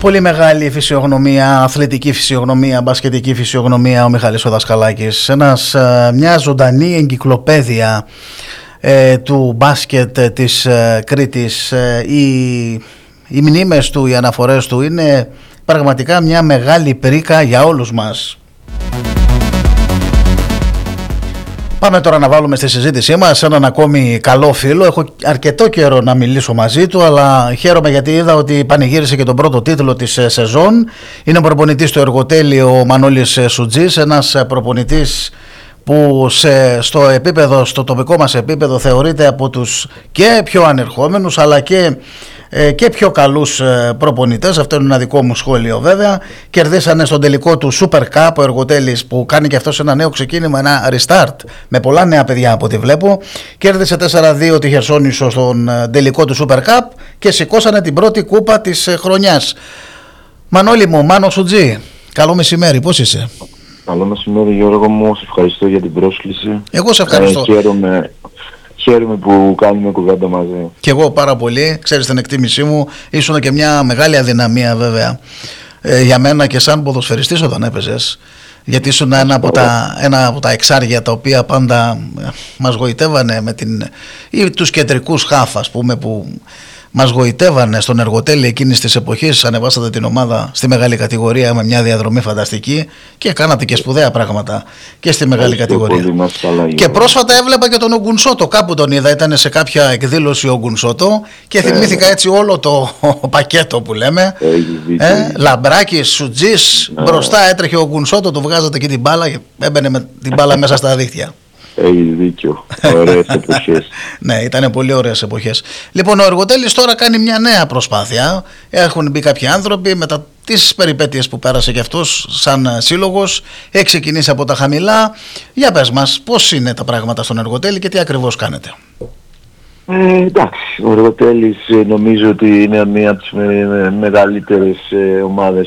Πολύ μεγάλη φυσιογνωμία, αθλητική φυσιογνωμία, μπασκετική φυσιογνωμία ο Μιχάλης ο Δασκαλάκης. Μια ζωντανή εγκυκλοπαίδεια του μπάσκετ της Κρήτης. Οι μνήμες του, οι αναφορές του είναι πραγματικά μια μεγάλη πρίκα για όλους μας. Πάμε τώρα να βάλουμε στη συζήτησή μας έναν ακόμη καλό φίλο. Έχω αρκετό καιρό να μιλήσω μαζί του, αλλά χαίρομαι γιατί είδα ότι πανηγύρισε και τον πρώτο τίτλο της σεζόν. Είναι ο προπονητής του Εργοτέλη, ο Μανώλης Σουτζής, ένας προπονητής που στο τοπικό μας επίπεδο θεωρείται από τους και πιο ανερχόμενους αλλά και πιο καλούς προπονητές. Αυτό είναι ένα δικό μου σχόλιο βέβαια. Κερδίσανε στον τελικό του Super Cup ο Εργοτέλης, που κάνει και αυτός ένα νέο ξεκίνημα, ένα restart με πολλά νέα παιδιά από ό,τι βλέπω. Κέρδισε 4-2 τη Χερσόνησο στον τελικό του Super Cup και σηκώσανε την πρώτη κούπα της χρονιάς. Μανώλη μου, Μάνο Σουτζή, καλό μεσημέρι, πώς είσαι? Καλό μεσημέρι Γιώργο μου, σε ευχαριστώ για την πρόσκληση. Εγώ σε ευχαριστώ. Χαίρομαι που κάνουμε κουβέντα μαζί. Και εγώ πάρα πολύ, ξέρεις την εκτίμησή μου. Ήσουν και μια μεγάλη αδυναμία βέβαια για μένα και σαν ποδοσφαιριστής όταν έπαιζες. Γιατί ήσουν ένα από τα εξάρια τα οποία πάντα μας γοητεύανε ή τους κεντρικούς χαφ, ας πούμε, που μας γοητεύανε στον Εργοτέλη εκείνης της εποχής. Ανεβάσατε την ομάδα στη μεγάλη κατηγορία με μια διαδρομή φανταστική και κάνατε και σπουδαία πράγματα και στη μεγάλη κατηγορία. Και πρόσφατα έβλεπα και τον Ογκουνσότο, κάπου τον είδα, ήταν σε κάποια εκδήλωση ο Ογκουνσότο και θυμήθηκα έτσι όλο το πακέτο που λέμε. Λαμπράκης, Σουτζής, μπροστά έτρεχε ο Ογκουνσότο, του βγάζατε και την μπάλα και έμπαινε με την μπάλα μέσα στα δίχτυα. Έχεις δίκιο. Ωραίες εποχές. Ναι, ήταν πολύ ωραίες εποχές. Λοιπόν, ο Εργοτέλης τώρα κάνει μια νέα προσπάθεια. Έχουν μπει κάποιοι άνθρωποι μετά τις περιπέτειες που πέρασε και αυτός σαν σύλλογος. Έχει ξεκινήσει από τα χαμηλά. Για πες μας, πώς είναι τα πράγματα στον Εργοτέλη και τι ακριβώς κάνετε? Εντάξει, ο Εργοτέλης νομίζω ότι είναι μία από τις μεγαλύτερες ομάδες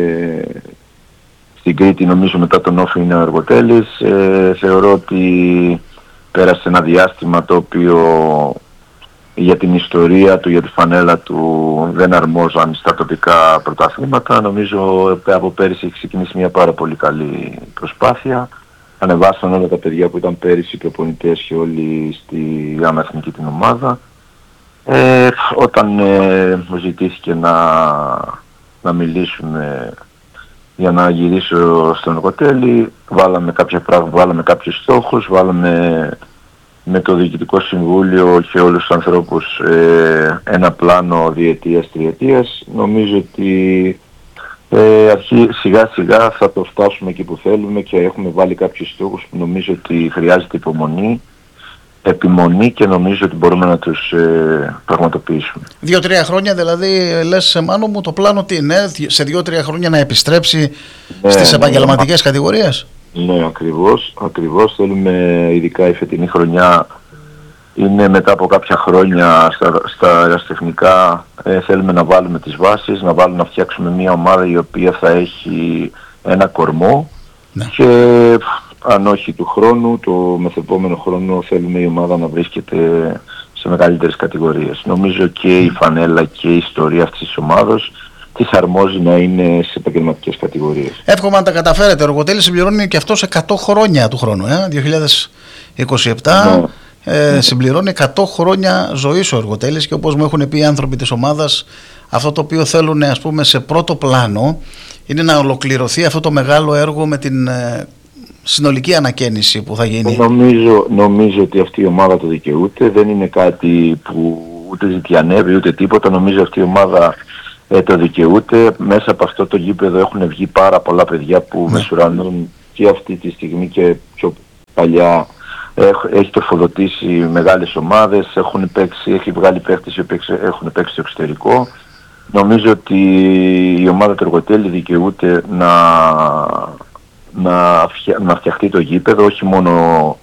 στην Κρήτη. Νομίζω μετά τον Όφη είναι ο Εργοτέλης. Θεωρώ ότι πέρασε ένα διάστημα το οποίο για την ιστορία του, για τη φανέλα του δεν αρμόζαν στα τοπικά πρωταθλήματα. Νομίζω από πέρυσι έχει ξεκινήσει μια πάρα πολύ καλή προσπάθεια. Ανεβάσαν όλα τα παιδιά που ήταν πέρυσι προπονητές και όλοι στη γάμα εθνική την ομάδα. Όταν μου ζητήθηκε να μιλήσουμε για να γυρίσω στον Εργοτέλη, βάλαμε κάποιους στόχους, βάλαμε με το Διοικητικό Συμβούλιο και όλους τους ανθρώπους ένα πλάνο διετίας, τριετίας. Νομίζω ότι σιγά σιγά θα το φτάσουμε εκεί που θέλουμε και έχουμε βάλει κάποιους στόχους που νομίζω ότι χρειάζεται επιμονή και νομίζω ότι μπορούμε να τους πραγματοποιήσουμε. 2-3 χρόνια δηλαδή λες, Μάνο μου, το πλάνο τι είναι? Σε 2-3 χρόνια να επιστρέψει στις επαγγελματικές κατηγορίες? Ναι, ακριβώς. Θέλουμε, ειδικά η φετινή χρονιά είναι μετά από κάποια χρόνια στα ερασιτεχνικά, θέλουμε να βάλουμε τις βάσεις, να φτιάξουμε μια ομάδα η οποία θα έχει ένα κορμό. Ναι. Και αν όχι του χρόνου, το μεθεπόμενο χρόνο θέλουμε η ομάδα να βρίσκεται σε μεγαλύτερες κατηγορίες. Νομίζω και η φανέλα και η ιστορία αυτής της ομάδος της αρμόζει να είναι σε επαγγελματικές κατηγορίες. Εύχομαι να τα καταφέρετε. Ο Εργοτέλης συμπληρώνει και αυτός 100 χρόνια του χρόνου. 2027 συμπληρώνει 100 χρόνια ζωής ο Εργοτέλης και όπως μου έχουν πει οι άνθρωποι της ομάδας, αυτό το οποίο θέλουν, ας πούμε, σε πρώτο πλάνο είναι να ολοκληρωθεί αυτό το μεγάλο έργο με την συνολική ανακαίνιση που θα γίνει. Νομίζω ότι αυτή η ομάδα το δικαιούται. Δεν είναι κάτι που ούτε ζητιανεύει ούτε τίποτα. Νομίζω αυτή η ομάδα το δικαιούται. Μέσα από αυτό το γήπεδο έχουν βγει πάρα πολλά παιδιά που μεσουρανούν και αυτή τη στιγμή και πιο παλιά. Έχει τροφοδοτήσει μεγάλες ομάδες, έχει βγάλει παίκτες οι οποίοι έχουν παίξει στο εξωτερικό. Νομίζω ότι η ομάδα του Εργοτέλη δικαιούται να φτιαχτεί το γήπεδο, όχι μόνο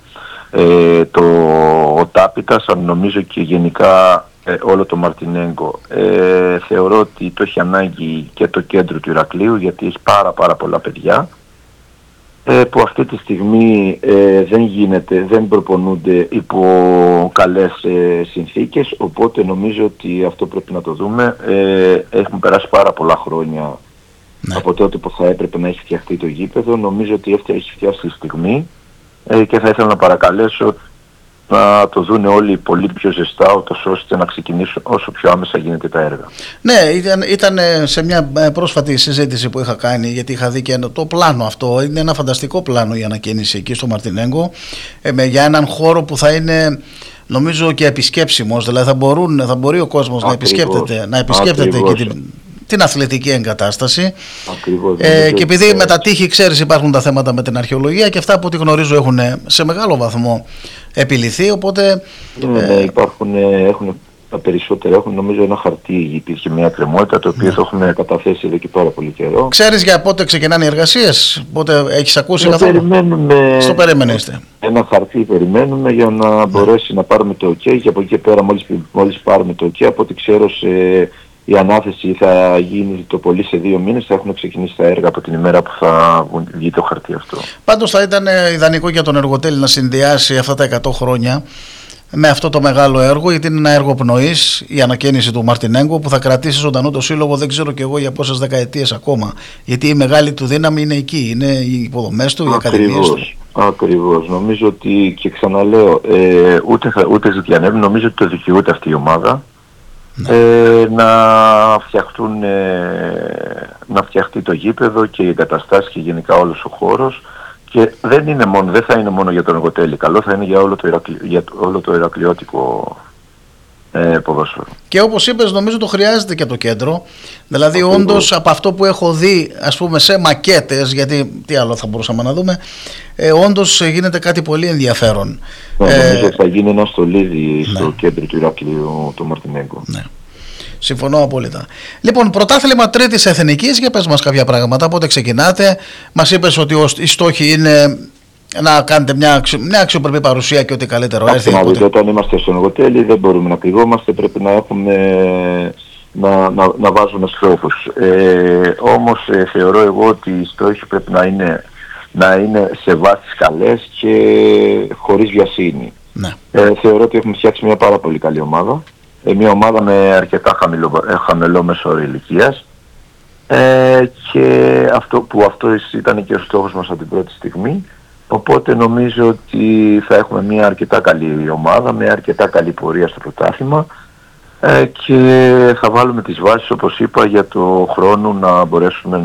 ο Τάπητας, αλλά νομίζω και γενικά όλο το Μαρτινέγκο. Θεωρώ ότι το έχει ανάγκη και το κέντρο του Ηρακλείου, γιατί έχει πάρα πολλά παιδιά. που αυτή τη στιγμή δεν προπονούνται υπό καλές συνθήκες, οπότε νομίζω ότι αυτό πρέπει να το δούμε. Έχουν περάσει πάρα πολλά χρόνια από τότε που θα έπρεπε να έχει φτιαχτεί το γήπεδο. Νομίζω ότι έχει φτιάξει τη στιγμή και θα ήθελα να παρακαλέσω να το δουν όλοι πολύ πιο ζεστά, ώστε να ξεκινήσουν όσο πιο άμεσα γίνεται τα έργα. Ναι, ήταν σε μια πρόσφατη συζήτηση που είχα κάνει, γιατί είχα δει και το πλάνο αυτό. Είναι ένα φανταστικό πλάνο η ανακαίνιση εκεί στο Μαρτινέγκο, για έναν χώρο που θα είναι, νομίζω, και επισκέψιμος. Δηλαδή θα μπορεί ο κόσμος να επισκέπτεται και την αθλητική εγκατάσταση. Και επειδή με τα τείχη, ξέρεις, υπάρχουν τα θέματα με την αρχαιολογία και αυτά από ό,τι γνωρίζω έχουν σε μεγάλο βαθμό επιληθεί, οπότε... έχουν τα περισσότερα, έχουν νομίζω ένα χαρτί, υπήρχε μια κρεμότητα, το οποίο το έχουμε καταθέσει εδώ και πάρα πολύ καιρό. Ξέρεις για πότε ξεκινάνε οι εργασίες, πότε έχεις ακούσει καθόλου? Στο περίμενεστε. Ένα χαρτί περιμένουμε για να μπορέσει να πάρουμε το OK, και από εκεί και πέρα μόλις πάρουμε το OK, από ό,τι ξέρω η ανάθεση θα γίνει το πολύ σε 2 μήνες, θα έχουν ξεκινήσει τα έργα από την ημέρα που θα βγει το χαρτί αυτό. Πάντως θα ήταν ιδανικό για τον Εργοτέλη να συνδυάσει αυτά τα 100 χρόνια με αυτό το μεγάλο έργο, γιατί είναι ένα έργο πνοής, η ανακαίνιση του Μαρτινέγκο, που θα κρατήσει ζωντανό το σύλλογο, δεν ξέρω κι εγώ για πόσες δεκαετίες ακόμα. Γιατί η μεγάλη του δύναμη είναι εκεί, είναι οι υποδομές του, οι ακαδημίες του. Ακριβώς. Νομίζω ότι, και ξαναλέω, ούτε ζητιανεύει, νομίζω ότι το δικαιούται αυτή η ομάδα. Να φτιαχτεί το γήπεδο και οι εγκαταστάσεις και γενικά όλος ο χώρος, και δεν θα είναι μόνο για τον Εργοτέλη καλό, θα είναι για όλο το ηρακλειώτικο ποδόσφαιρο. Και όπως είπες, νομίζω το χρειάζεται και το κέντρο, δηλαδή όντως από αυτό που έχω δει, ας πούμε, σε μακέτες, γιατί τι άλλο θα μπορούσαμε να δούμε, όντως γίνεται κάτι πολύ ενδιαφέρον. Νομίζω θα γίνει ένα στολίδι στο κέντρο του Ηρακλείου, του Μαρτινέγκο. Ναι. Συμφωνώ απόλυτα. Λοιπόν, πρωτάθλημα τρίτης εθνικής, για πες μας κάποια πράγματα, πότε ξεκινάτε? Μας είπες ότι η στόχη είναι να κάνετε μια αξιοπρεπή παρουσία και ό,τι καλύτερο έρθει. Όταν είμαστε στον Εργοτέλη δεν μπορούμε να κρυβόμαστε, πρέπει να έχουμε να βάζουμε στόχους. Όμως θεωρώ εγώ ότι οι στόχοι πρέπει να είναι σε βάσεις καλές και χωρίς βιασύνη. Ναι. Θεωρώ ότι έχουμε φτιάξει μια πάρα πολύ καλή ομάδα. Μια ομάδα με αρκετά χαμηλό μέσο όρο ηλικίας, και αυτό ήταν και ο στόχος μας από την πρώτη στιγμή. Οπότε νομίζω ότι θα έχουμε μια αρκετά καλή ομάδα με αρκετά καλή πορεία στο πρωτάθλημα, και θα βάλουμε τις βάσεις, όπως είπα, για το χρόνο να μπορέσουμε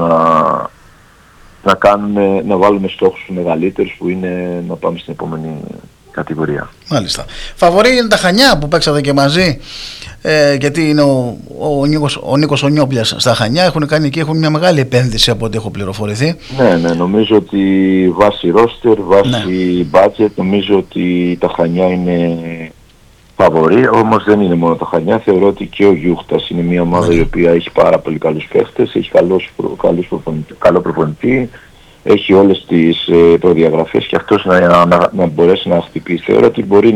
να βάλουμε στόχους μεγαλύτερους, που είναι να πάμε στην επόμενη κατηγορία. Μάλιστα. Φαβορί είναι τα Χανιά που παίξατε και μαζί, γιατί είναι ο Νίκος ο Νιόπλιας στα Χανιά. Έχουν κάνει εκεί, έχουν μια μεγάλη επένδυση από ό,τι έχω πληροφορηθεί. Ναι, νομίζω ότι βάσει ρόστερ, βάσει budget, νομίζω ότι τα Χανιά είναι φαβορί. Όμως δεν είναι μόνο τα Χανιά, θεωρώ ότι και ο Γιούχτας είναι μια ομάδα η οποία έχει πάρα πολύ καλούς παίχτες, έχει καλό προπονητή, έχει όλες τις προδιαγραφές, και αυτός να μπορέσει να χτυπήσει. Θεωρώ ότι μπορεί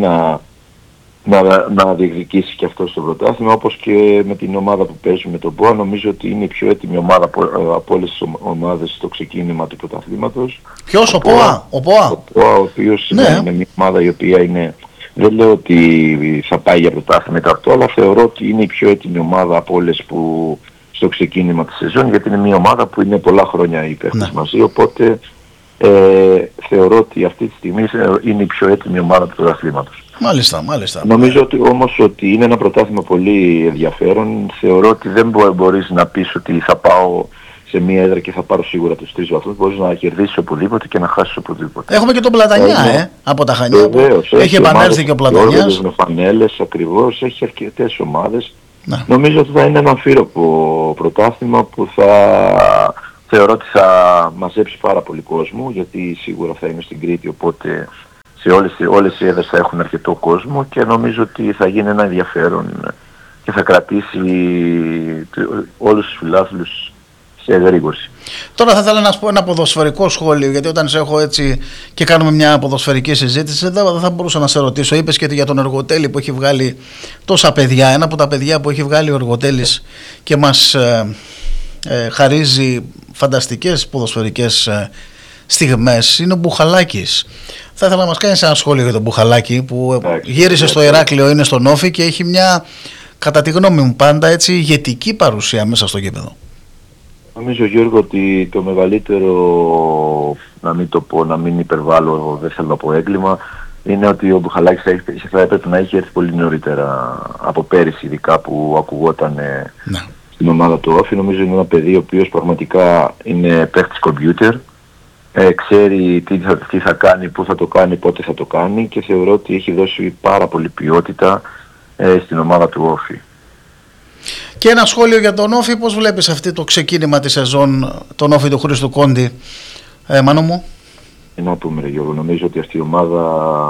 να διεκδικήσει και αυτό στο πρωτάθλημα, όπως και με την ομάδα που παίζει με τον ΠΟΑ. Νομίζω ότι είναι η πιο έτοιμη ομάδα από όλες τις ομάδες στο ξεκίνημα του πρωταθλήματος. Ποιος, ο ΠΟΑ? Ο ΠΟΑ, ο οποίος είναι μια ομάδα η οποία είναι, δεν λέω ότι θα πάει για πρωτάθλημα μετά αυτό, αλλά θεωρώ ότι είναι η πιο έτοιμη ομάδα από όλες που στο ξεκίνημα της σεζόν, γιατί είναι μια ομάδα που είναι πολλά χρόνια οι παίχτες μαζί, οπότε θεωρώ ότι αυτή τη στιγμή είναι η πιο έτοιμη ομάδα του πρωταθλήματος. Μάλιστα. Νομίζω ότι όμως ότι είναι ένα πρωτάθλημα πολύ ενδιαφέρον. Θεωρώ ότι δεν μπορείς να πεις ότι θα πάω σε μία έδρα και θα πάρω σίγουρα τους 3 βαθμούς. Μπορείς να κερδίσεις οπουδήποτε και να χάσεις οπουδήποτε. Έχουμε και τον Πλατανιά από τα Χανιά. Βεβαίως, έχει επανέλθει και ο Πλατανιάς. Με φανέλες ακριβώς, έχει αρκετές ομάδες. Νομίζω ότι θα είναι ένα αμφίροπο πρωτάθλημα που θεωρώ ότι θα μαζέψει πάρα πολύ κόσμο, γιατί σίγουρα θα είναι στην Κρήτη, οπότε σε όλες οι έδρες θα έχουν αρκετό κόσμο, και νομίζω ότι θα γίνει ένα ενδιαφέρον και θα κρατήσει όλους τους φιλάθλους σε εγρήγορση. Τώρα θα ήθελα να σου πω ένα ποδοσφαιρικό σχόλιο, γιατί όταν σε έχω έτσι και κάνουμε μια ποδοσφαιρική συζήτηση, δεν θα μπορούσα να σε ρωτήσω. Είπες και για τον Εργοτέλη που έχει βγάλει τόσα παιδιά. Ένα από τα παιδιά που έχει βγάλει ο Εργοτέλης και μας χαρίζει φανταστικές ποδοσφαιρικές στιγμές είναι ο Μπουχαλάκης. Θα ήθελα να μας κάνεις ένα σχόλιο για τον Μπουχαλάκη που γύρισε στο Ηράκλειο, είναι στον Όφη και έχει μια, κατά τη γνώμη μου πάντα, έτσι ηγετική παρουσία μέσα στο γήπεδο. Νομίζω, Γιώργο, ότι το μεγαλύτερο, να μην το πω, να μην υπερβάλλω, δεν θέλω να πω έγκλημα, είναι ότι ο Μπουχαλάκης θα έπρεπε να είχε έρθει πολύ νωρίτερα από πέρυσι, ειδικά που ακουγόταν στην ομάδα του Όφη. Νομίζω είναι ένα παιδί ο οποίος πραγματικά είναι παίκτης κομπιούτερ, ξέρει τι θα κάνει, πού θα το κάνει, πότε θα το κάνει και θεωρώ ότι έχει δώσει πάρα πολύ ποιότητα στην ομάδα του Όφη. Και ένα σχόλιο για τον Όφη, πώς βλέπεις αυτό το ξεκίνημα της σεζόν, τον Όφη του Χρήστου Κόντι, Μάνο μου? Να πούμε, ρε Γιώργο, νομίζω ότι αυτή η ομάδα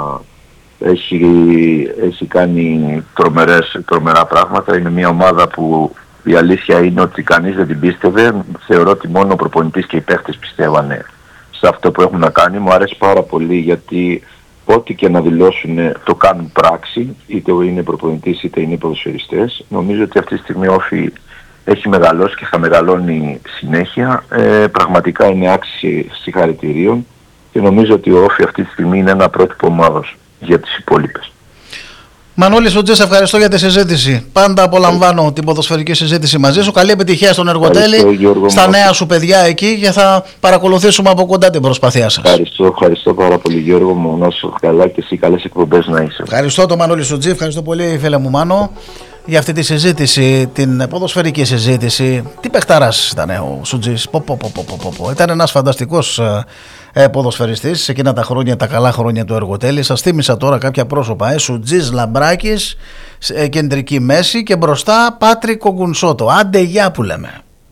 έχει κάνει τρομερά πράγματα. Είναι μια ομάδα που η αλήθεια είναι ότι κανείς δεν την πίστευε. Θεωρώ ότι μόνο ο προπονητής και οι παίχτες πιστεύανε σε αυτό που έχουν να κάνει. Μου αρέσει πάρα πολύ γιατί ό,τι και να δηλώσουν το κάνουν πράξη, είτε είναι προπονητής είτε είναι ποδοσφαιριστές. Νομίζω ότι αυτή τη στιγμή ο Όφη έχει μεγαλώσει και θα μεγαλώνει συνέχεια. Πραγματικά είναι άξιοι συγχαρητηρίων και νομίζω ότι ο Όφη αυτή τη στιγμή είναι ένα πρότυπο ομάδος για τις υπόλοιπες. Μανώλη Σουτζή, σε ευχαριστώ για τη συζήτηση. Πάντα απολαμβάνω την ποδοσφαιρική συζήτηση μαζί σου. Καλή επιτυχία στον Εργοτέλη, στα νέα σου παιδιά εκεί και θα παρακολουθήσουμε από κοντά την προσπάθειά σας. Ευχαριστώ πάρα πολύ, Γιώργο μου. Να είσαι καλά και εσύ καλές εκπομπές να είσαι. Ευχαριστώ τον Μανώλη Σουτζή, ευχαριστώ πολύ φίλε μου Μάνο για αυτή τη συζήτηση, την ποδοσφαιρική συζήτηση. Τι παιχταράς ήταν ο Σουτζής, ήταν ένας φανταστικός ποδοσφαιριστής σε εκείνα τα χρόνια, τα καλά χρόνια του Εργοτέλη. Σας θύμισα τώρα κάποια πρόσωπα, Σουτζής, Λαμπράκης, κεντρική μέση και μπροστά Πάτρικ Κογκουνσότο. Άντε γεια που λέμε.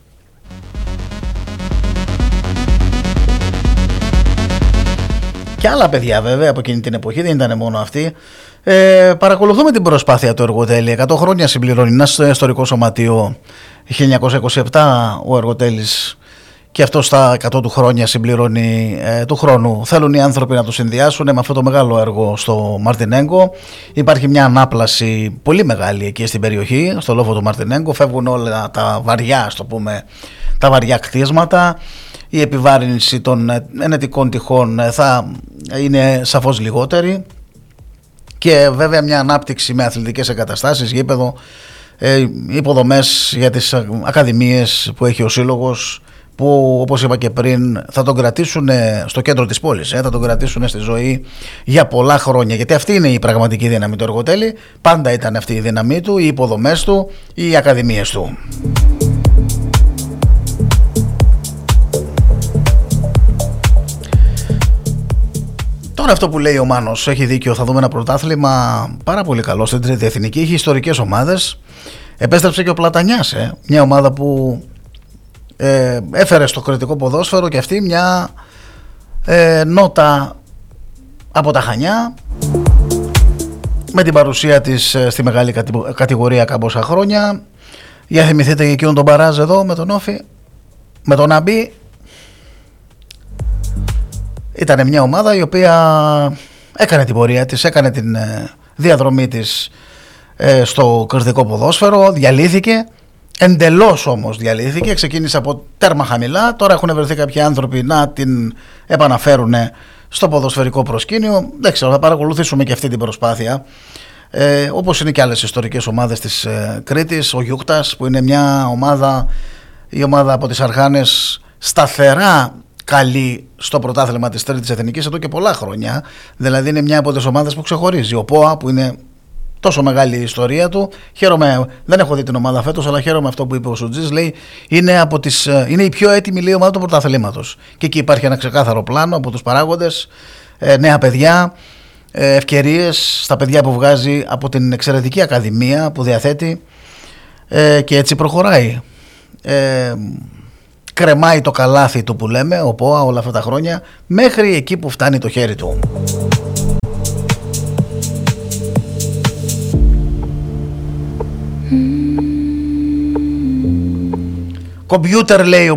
Και άλλα παιδιά βέβαια από εκείνη την εποχή, δεν ήταν μόνο αυτοί. Παρακολουθούμε την προσπάθεια του Εργοτέλη. 100 χρόνια συμπληρώνει ένα ιστορικό σωματείο. 1927 ο Εργοτέλης και αυτό στα 100 του χρόνια συμπληρώνει του χρόνου. Θέλουν οι άνθρωποι να το συνδυάσουν με αυτό το μεγάλο έργο στο Μαρτινέγκο. Υπάρχει μια ανάπλαση πολύ μεγάλη εκεί στην περιοχή, στο λόφο του Μαρτινέγκο. Φεύγουν όλα τα βαριά, ας το πούμε, τα βαριά κτίσματα. Η επιβάρυνση των ενετικών τυχών θα είναι σαφώς λιγότερη και βέβαια μια ανάπτυξη με αθλητικές εγκαταστάσεις, γήπεδο, υποδομές για τις ακαδημίες που έχει ο σύλλογος, που όπως είπα και πριν θα τον κρατήσουν στο κέντρο της πόλης, θα τον κρατήσουν στη ζωή για πολλά χρόνια, γιατί αυτή είναι η πραγματική δύναμη του Εργοτέλη. Πάντα ήταν αυτή η δύναμή του, οι υποδομές του, οι ακαδημίες του. Τώρα αυτό που λέει ο Μάνος έχει δίκιο, θα δούμε ένα πρωτάθλημα πάρα πολύ καλό στην Τρίτη Εθνική, έχει ιστορικές ομάδες. Επέστρεψε και ο Πλατανιάς, μια ομάδα που έφερε στο κριτικό ποδόσφαιρο και αυτή μια νότα από τα Χανιά, με την παρουσία της στη μεγάλη κατηγορία κάμποσα χρόνια. Για θυμηθείτε και εκείνον τον Παράζ εδώ με τον Όφη, με τον Αμπή. Ήταν μια ομάδα η οποία έκανε την πορεία της, έκανε την διαδρομή της στο κριτικό ποδόσφαιρο, διαλύθηκε. Εντελώς όμως διαλύθηκε, ξεκίνησε από τέρμα χαμηλά. Τώρα έχουν βρεθεί κάποιοι άνθρωποι να την επαναφέρουν στο ποδοσφαιρικό προσκήνιο. Δεν ξέρω, θα παρακολουθήσουμε και αυτή την προσπάθεια. Όπως είναι και άλλες ιστορικές ομάδες της Κρήτης, ο Γιούκτας που είναι μια ομάδα, η ομάδα από τις Αρχάνες, σταθερά καλή στο πρωτάθλημα της Τρίτης Εθνικής εδώ και πολλά χρόνια. Δηλαδή είναι μια από τις ομάδες που ξεχωρίζει. Ο ΠΟΑ που είναι τόσο μεγάλη η ιστορία του. Χαίρομαι, δεν έχω δει την ομάδα φέτος, αλλά χαίρομαι αυτό που είπε ο Σουτζής. Λέει είναι η πιο έτοιμη, λέει, ομάδα του πρωταθλήματος. Και εκεί υπάρχει ένα ξεκάθαρο πλάνο από τους παράγοντες, νέα παιδιά, ευκαιρίες στα παιδιά που βγάζει από την εξαιρετική ακαδημία που διαθέτει, και έτσι προχωράει. Κρεμάει το καλάθι του που λέμε, ο ΠΟΑ, όλα αυτά τα χρόνια, μέχρι εκεί που φτάνει το χέρι του. Κομπιούτερ, λέει ο